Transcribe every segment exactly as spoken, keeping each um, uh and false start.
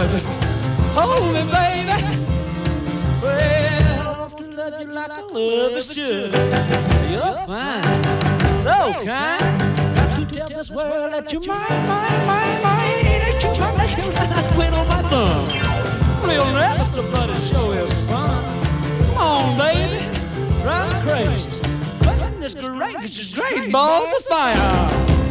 good. Hold me, baby. Well, to love you like I love is should. You're fine, so kind. Got to tell this world that you're mine, mine, mine, mine. That you're mine, that you're mine. I quit on my thumb. We'll never somebody show is fun. Come on, baby, drive me crazy. Goodness gracious, great balls of fire.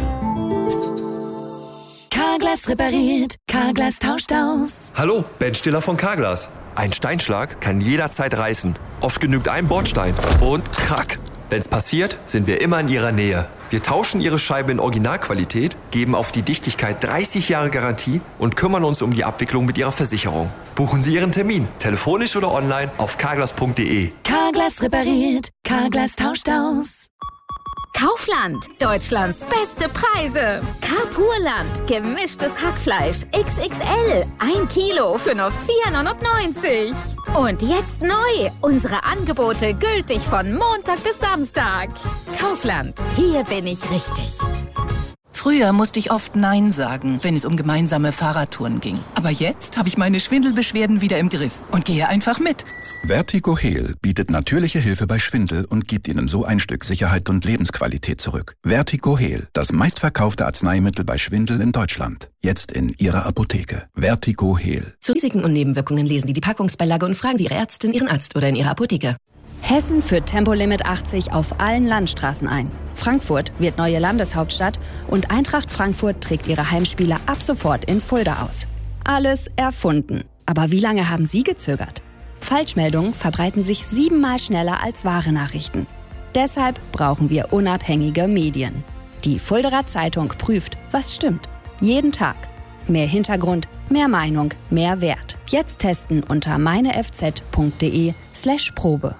Carglass repariert, Carglass tauscht aus. Hallo, Ben Stiller von Carglass. Ein Steinschlag kann jederzeit reißen. Oft genügt ein Bordstein und krack. Wenn's passiert, sind wir immer in Ihrer Nähe. Wir tauschen Ihre Scheibe in Originalqualität, geben auf die Dichtigkeit dreißig Jahre Garantie und kümmern uns um die Abwicklung mit Ihrer Versicherung. Buchen Sie Ihren Termin, telefonisch oder online auf carglass punkt de. Carglass repariert, Carglass tauscht aus. Kaufland, Deutschlands beste Preise. Carpurland, gemischtes Hackfleisch X X L, ein Kilo für nur vier neunundneunzig. Und jetzt neu, unsere Angebote gültig von Montag bis Samstag. Kaufland, hier bin ich richtig. Früher musste ich oft Nein sagen, wenn es um gemeinsame Fahrradtouren ging. Aber jetzt habe ich meine Schwindelbeschwerden wieder im Griff und gehe einfach mit. Vertigo-Heal bietet natürliche Hilfe bei Schwindel und gibt Ihnen so ein Stück Sicherheit und Lebensqualität zurück. Vertigo-Heal, das meistverkaufte Arzneimittel bei Schwindel in Deutschland. Jetzt in Ihrer Apotheke. Vertigo-Heal. Zu Risiken und Nebenwirkungen lesen Sie die Packungsbeilage und fragen Sie Ihre Ärztin, Ihren Arzt oder in Ihrer Apotheke. Hessen führt Tempolimit achtzig auf allen Landstraßen ein. Frankfurt wird neue Landeshauptstadt und Eintracht Frankfurt trägt ihre Heimspiele ab sofort in Fulda aus. Alles erfunden. Aber wie lange haben Sie gezögert? Falschmeldungen verbreiten sich siebenmal schneller als wahre Nachrichten. Deshalb brauchen wir unabhängige Medien. Die Fuldaer Zeitung prüft, was stimmt. Jeden Tag. Mehr Hintergrund, mehr Meinung, mehr Wert. Jetzt testen unter meinefz.de slash Probe.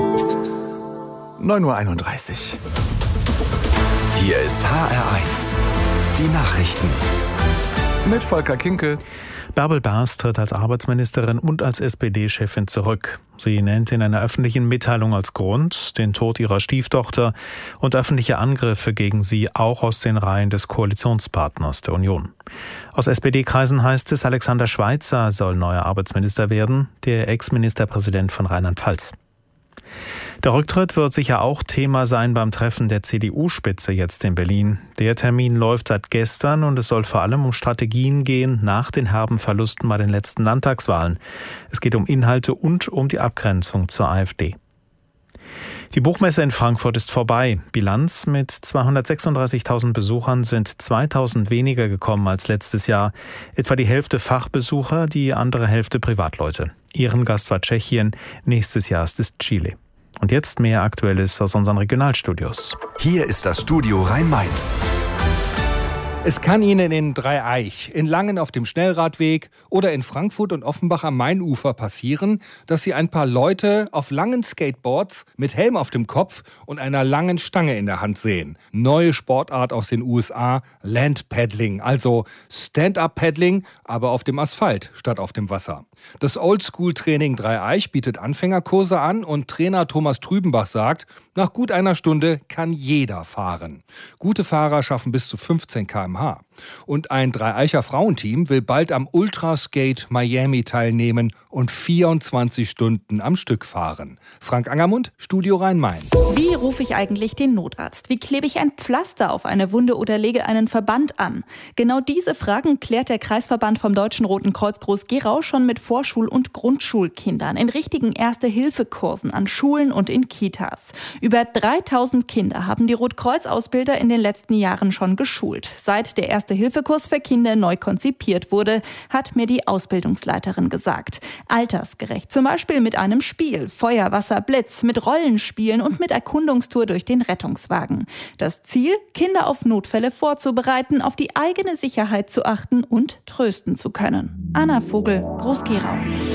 neun Uhr einunddreißig. Hier ist H R eins. Die Nachrichten. Mit Volker Kinkel. Bärbel Baas tritt als Arbeitsministerin und als S P D-Chefin zurück. Sie nennt in einer öffentlichen Mitteilung als Grund den Tod ihrer Stieftochter und öffentliche Angriffe gegen sie auch aus den Reihen des Koalitionspartners der Union. Aus S P D-Kreisen heißt es, Alexander Schweitzer soll neuer Arbeitsminister werden, der Ex-Ministerpräsident von Rheinland-Pfalz. Der Rücktritt wird sicher auch Thema sein beim Treffen der C D U-Spitze jetzt in Berlin. Der Termin läuft seit gestern und es soll vor allem um Strategien gehen nach den herben Verlusten bei den letzten Landtagswahlen. Es geht um Inhalte und um die Abgrenzung zur AfD. Die Buchmesse in Frankfurt ist vorbei. Bilanz: mit zweihundertsechsunddreißigtausend Besuchern sind zweitausend weniger gekommen als letztes Jahr. Etwa die Hälfte Fachbesucher, die andere Hälfte Privatleute. Ehrengast war Tschechien, nächstes Jahr ist es Chile. Und jetzt mehr Aktuelles aus unseren Regionalstudios. Hier ist das Studio Rhein-Main. Es kann Ihnen in Dreieich, in Langen auf dem Schnellradweg oder in Frankfurt und Offenbach am Mainufer passieren, dass Sie ein paar Leute auf langen Skateboards mit Helm auf dem Kopf und einer langen Stange in der Hand sehen. Neue Sportart aus den U S A, Land-Paddling, also Stand-Up-Paddling, aber auf dem Asphalt statt auf dem Wasser. Das Oldschool-Training Dreieich bietet Anfängerkurse an und Trainer Thomas Trübenbach sagt, nach gut einer Stunde kann jeder fahren. Gute Fahrer schaffen bis zu fünfzehn Kilometer pro Stunde. Und ein Dreieicher Frauenteam will bald am Ultraskate Miami teilnehmen und vierundzwanzig Stunden am Stück fahren. Frank Angermund, Studio Rhein-Main. Wie rufe ich eigentlich den Notarzt? Wie klebe ich ein Pflaster auf eine Wunde oder lege einen Verband an? Genau diese Fragen klärt der Kreisverband vom Deutschen Roten Kreuz Groß-Gerau schon mit Vorschul- und Grundschulkindern in richtigen Erste-Hilfe-Kursen an Schulen und in Kitas. Über dreitausend Kinder haben die Rotkreuz-Ausbilder in den letzten Jahren schon geschult. Seit der Erste-Hilfe-Kurs für Kinder neu konzipiert wurde, hat mir die Ausbildungsleiterin gesagt. Altersgerecht, zum Beispiel mit einem Spiel, Feuer, Wasser, Blitz, mit Rollenspielen und mit Erkundungstour durch den Rettungswagen. Das Ziel, Kinder auf Notfälle vorzubereiten, auf die eigene Sicherheit zu achten und trösten zu können. Anna Vogel, Groß-Gerau.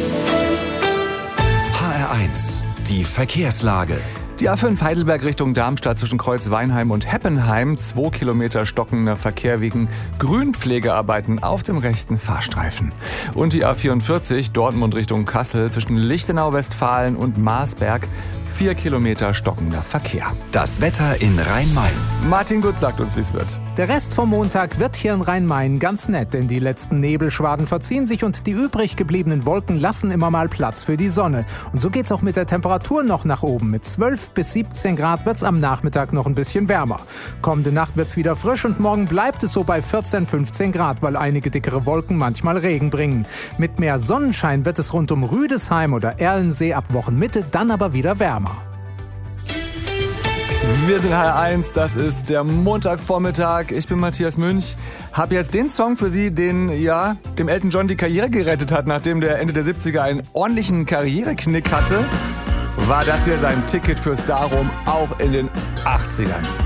H R eins, die Verkehrslage. Die A fünf Heidelberg Richtung Darmstadt zwischen Kreuzweinheim und Heppenheim. Zwei Kilometer stockender Verkehr wegen Grünpflegearbeiten auf dem rechten Fahrstreifen. Und die A vierundvierzig Dortmund Richtung Kassel zwischen Lichtenau, Westfalen und Marsberg. Vier Kilometer stockender Verkehr. Das Wetter in Rhein-Main. Martin Gut sagt uns, wie es wird. Der Rest vom Montag wird hier in Rhein-Main ganz nett, denn die letzten Nebelschwaden verziehen sich und die übrig gebliebenen Wolken lassen immer mal Platz für die Sonne. Und so geht's auch mit der Temperatur noch nach oben. Mit zwölf bis siebzehn Grad wird's am Nachmittag noch ein bisschen wärmer. Kommende Nacht wird's wieder frisch und morgen bleibt es so bei vierzehn, fünfzehn Grad, weil einige dickere Wolken manchmal Regen bringen. Mit mehr Sonnenschein wird es rund um Rüdesheim oder Erlensee ab Wochenmitte dann aber wieder wärmer. Wir sind H R eins, das ist der Montagvormittag. Ich bin Matthias Münch, habe jetzt den Song für Sie, den ja dem Elton John die Karriere gerettet hat, nachdem der Ende der siebziger einen ordentlichen Karriereknick hatte. War das hier sein Ticket für Stardom auch in den achtzigern.